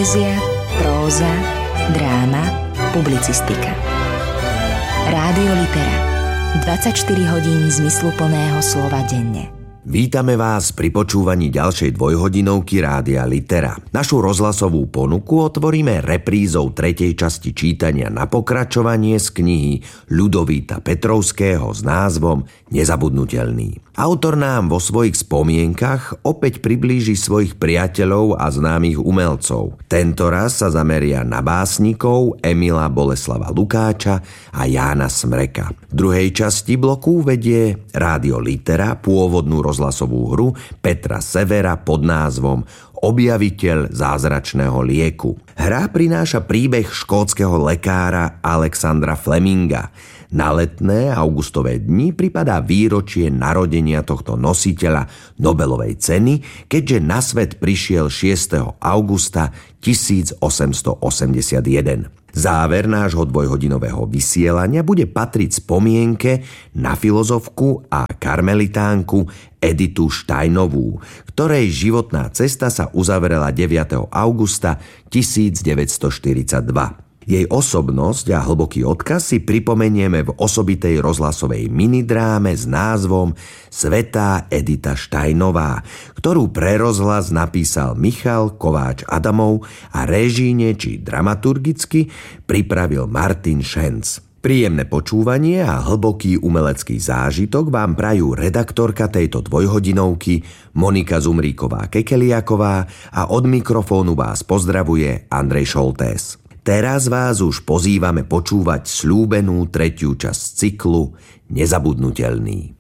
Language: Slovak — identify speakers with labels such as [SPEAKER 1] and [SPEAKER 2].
[SPEAKER 1] Poézia, próza, dráma, publicistika. Rádio Litera. 24 hodín zmysluplného slova denne.
[SPEAKER 2] Vítame vás pri počúvaní ďalšej dvojhodinovky Rádia Litera. Našu rozhlasovú ponuku otvoríme reprízou 3. časti čítania na pokračovanie z knihy Ľudovíta Petrovského s názvom Nezabudnutelný. Autor nám vo svojich spomienkach opäť priblíži svojich priateľov a známych umelcov. Tentoraz sa zameria na básnikov Emila Boleslava Lukáča a Jána Smreka. V druhej časti bloku uvedie Rádio Litera pôvodnú rozhlasovú hru Petra Severa pod názvom Objaviteľ zázračného lieku. Hra prináša príbeh škótskeho lekára Alexandra Fleminga. Na letné augustové dni pripadá výročie narodenia tohto nositeľa Nobelovej ceny, keďže na svet prišiel 6. augusta 1881. Záver nášho dvojhodinového vysielania bude patriť spomienke na filozofku a karmelitánku Editu Steinovú, ktorej životná cesta sa uzavrela 9. augusta 1942. Jej osobnosť a hlboký odkaz si pripomenieme v osobitej rozhlasovej minidráme s názvom Svätá Edita Steinová, ktorú pre rozhlas napísal Michal Kováč Adamov a réžíne či dramaturgicky pripravil Martin Schenz. Príjemné počúvanie a hlboký umelecký zážitok vám prajú redaktorka tejto dvojhodinovky Monika Zumríková-Kekeliaková a od mikrofónu vás pozdravuje Andrej Šoltés. Teraz vás už pozývame počúvať sľúbenú 3. časť cyklu Nezabudnutelný.